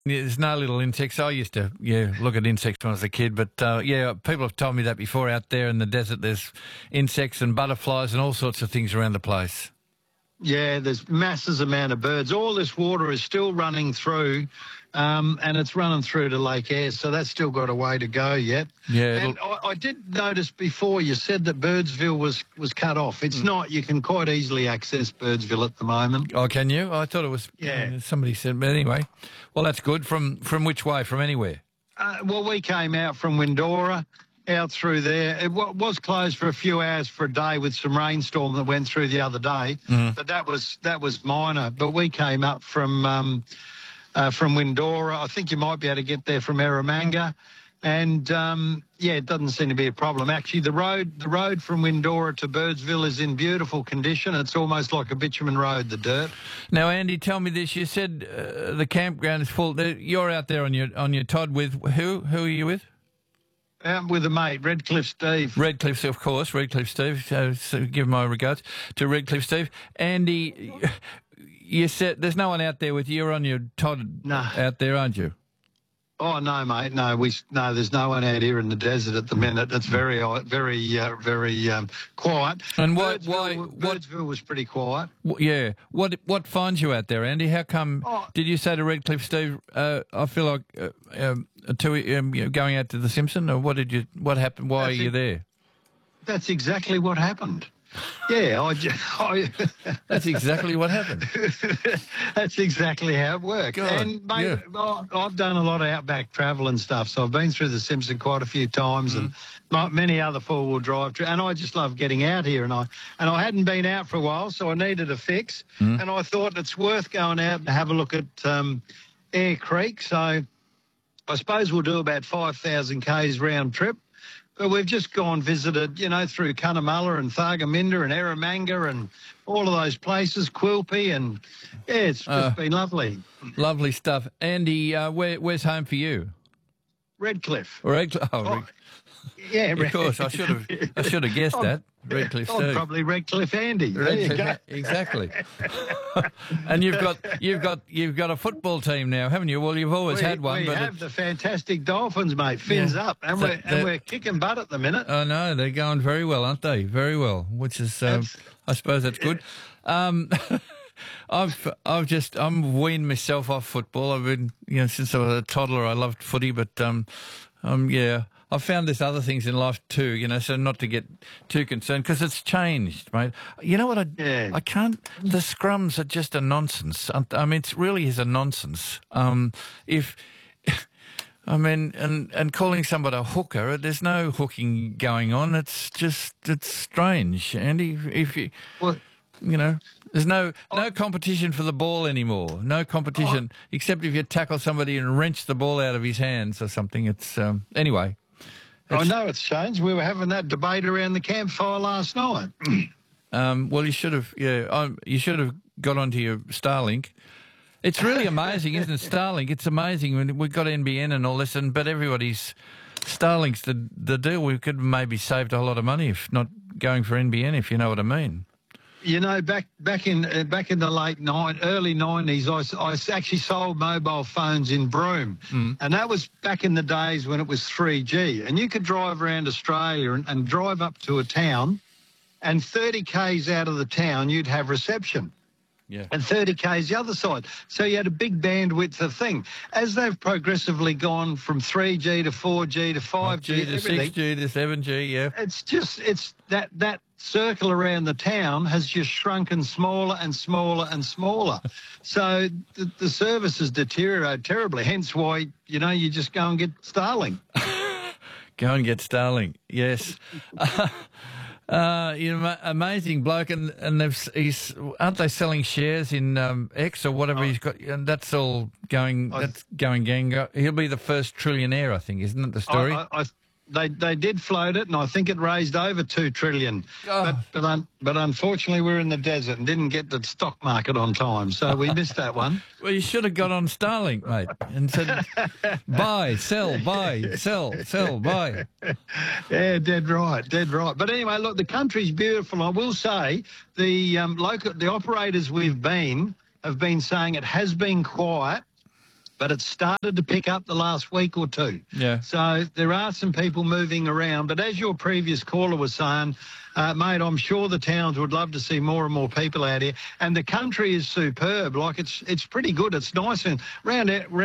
Yeah, there's no little insects. I used to, look at insects when I was a kid, but people have told me that before. Out there in the desert, there's insects and butterflies and all sorts of things around the place. Yeah, there's masses amount of birds. All this water is still running through, and it's running through to Lake Ayres, so that's still got a way to go yet. Yeah, and I did notice before you said that Birdsville was cut off. It's not. You can quite easily access Birdsville at the moment. Oh, can you? I thought it was. Yeah. Somebody said, but anyway. Well, that's good. From which way? From anywhere? Well, we came out from Windora, out through there. It was closed for a few hours for a day with some rainstorm that went through the other day, but that was minor. But we came up from Windora. I think you might be able to get there from Eromanga. And, it doesn't seem to be a problem. Actually, the road from Windora to Birdsville is in beautiful condition. It's almost like a bitumen road, the dirt. Now, Andy, tell me this. You said the campground is full. You're out there on your Todd with who? Who are you with? With a mate, Redcliffe Steve. Redcliffe, of course, Redcliffe Steve. So give my regards to Redcliffe Steve. Andy, you said there's no one out there with you. You're on your Todd out there, aren't you? Oh no, mate. No, there's no one out here in the desert at the minute. It's very quiet. And Birdsville was pretty quiet. Yeah. What finds you out there, Andy? How come? Did you say to Redcliffe Steve, I feel like going out to the Simpson, or what happened? Why are you there? That's exactly what happened. Yeah, That's exactly what happened. That's exactly how it worked. God, and mate, I've done a lot of outback travel and stuff, so I've been through the Simpson quite a few times, and many other four-wheel drive. And I just love getting out here. And I hadn't been out for a while, so I needed a fix. And I thought it's worth going out and have a look at Eyre Creek. So I suppose we'll do about 5,000 k's round trip. But we've just visited, through Cunnamulla and Thargomindah and Eromanga and all of those places, Quilpie, and it's just been lovely. Lovely stuff. Andy, where's home for you? Redcliffe. Yeah, of course. I should have guessed that. Redcliffe Steve. Probably Redcliffe Andy. Exactly. And you've got a football team now, haven't you? Well, you've always had one. We have the fantastic Dolphins, mate. Fins up, and we're kicking butt at the minute. I know they're going very well, aren't they? Very well, which is I suppose that's good. I'm weaned myself off football. I've been since I was a toddler. I loved footy, but I've found there's other things in life too, so not to get too concerned because it's changed, mate. You know what? I can't. The scrums are just a nonsense. I mean, it really is a nonsense. And calling somebody a hooker, there's no hooking going on. It's strange, Andy. There's no competition for the ball anymore. No competition except if you tackle somebody and wrench the ball out of his hands or something. It's anyway. I know it's changed. We were having that debate around the campfire last night. Well, you should have. You should have got onto your Starlink. It's really amazing, isn't it? Starlink. It's amazing when we've got NBN and all this, but everybody's Starlink's the deal. We could maybe saved a whole lot of money if not going for NBN, if you know what I mean. Back in the early 90s, I actually sold mobile phones in Broome, and that was back in the days when it was 3G, and you could drive around Australia and drive up to a town, and 30 k's out of the town you'd have reception. Yeah. And 30 k's the other side. So you had a big bandwidth of thing. As they've progressively gone from 3G to 4G to 5G to 6G to 7G, yeah. It's that circle around the town has just shrunken smaller and smaller and smaller. So the service has deteriorated terribly, hence why, you just go and get Starlink. Go and get Starlink, yes. Amazing bloke, and aren't they selling shares in X or whatever he's got? And that's all going. That's going gang. He'll be the first trillionaire, I think, isn't it? The story. They did float it, and I think it raised over $2 trillion. Oh. But unfortunately, we're in the desert and didn't get the stock market on time, so we missed that one. Well, you should have got on Starlink, mate, and said, buy, sell, buy, sell, buy. Yeah, dead right. But anyway, look, the country's beautiful. I will say the operators have been saying it has been quiet. but it's started to pick up the last week or two. Yeah. So there are some people moving around. But as your previous caller was saying, mate, I'm sure the towns would love to see more and more people out here. And the country is superb. Like, it's pretty good. It's nice. And round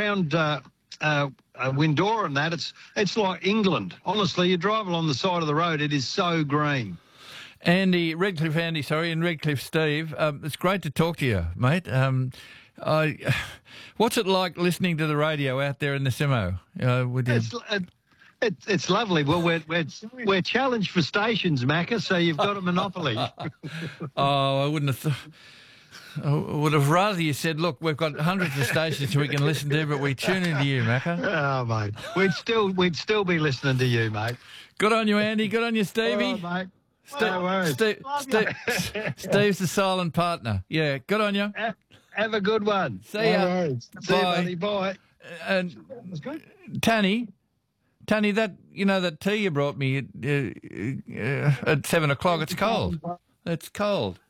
Windora and that, it's like England. Honestly, you drive along the side of the road, it is so green. Redcliffe and Redcliffe Steve, it's great to talk to you, mate. What's it like listening to the radio out there in the Simo? It's lovely. Well, we're challenged for stations, Macca, so you've got a monopoly. I would have rather you said, look, we've got hundreds of stations we can listen to, but we tune into you, Macca. Oh, mate, we'd still be listening to you, mate. Good on you, Andy. Good on you, Stevie. All right, mate. No worries. Steve's the silent partner. Yeah, good on you. Have a good one. See ya. See you, buddy. Bye. And Tanny, that tea you brought me at 7 o'clock, it's cold. It's cold.